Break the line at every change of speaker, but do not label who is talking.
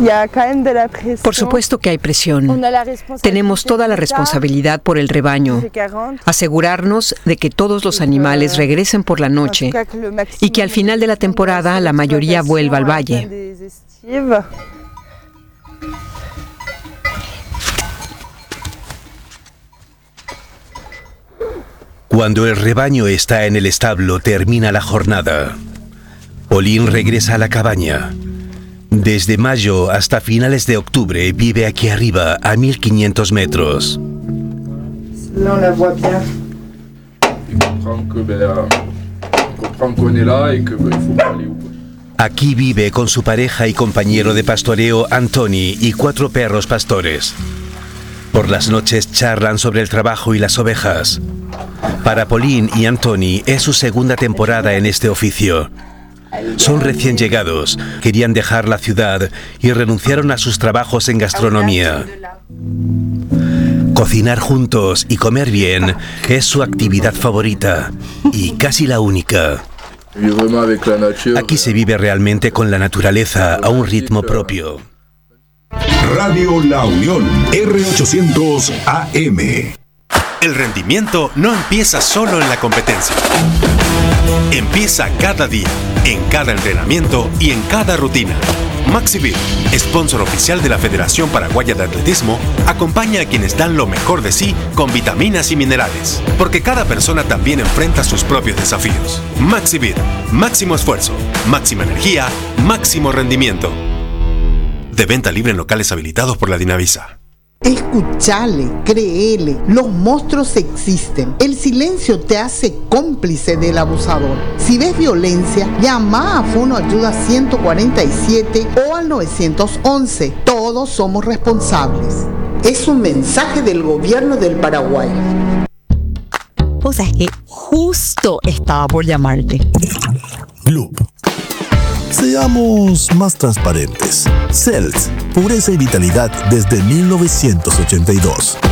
Por supuesto que hay presión. Tenemos toda la responsabilidad por el rebaño. Asegurarnos de que todos los animales regresen por la noche y que al final de la temporada la mayoría vuelva al valle.
Cuando el rebaño está en el establo, termina la jornada. Pauline regresa a la cabaña. Desde mayo hasta finales de octubre vive aquí arriba, a 1500 metros. Aquí vive con su pareja y compañero de pastoreo, Antoni, y 4 perros pastores. Por las noches charlan sobre el trabajo y las ovejas. Para Pauline y Antoni es su segunda temporada en este oficio. Son recién llegados, querían dejar la ciudad y renunciaron a sus trabajos en gastronomía. Cocinar juntos y comer bien es su actividad favorita y casi la única. Aquí se vive realmente con la naturaleza a un ritmo propio.
Radio La Unión, R800 AM.
El rendimiento no empieza solo en la competencia. Empieza cada día, en cada entrenamiento y en cada rutina. Maxivir, sponsor oficial de la Federación Paraguaya de Atletismo, acompaña a quienes dan lo mejor de sí con vitaminas y minerales, porque cada persona también enfrenta sus propios desafíos. Maxivir, máximo esfuerzo, máxima energía, máximo rendimiento. De venta libre en locales habilitados por la Dinavisa.
Escuchale, créele, los monstruos existen. El silencio te hace cómplice del abusador. Si ves violencia, llama a Fono Ayuda 147 o al 911. Todos somos responsables. Es un mensaje del gobierno del Paraguay.
O sea, es que justo estaba por llamarte.
Loop. Seamos más transparentes. CELS, pureza y vitalidad desde 1982.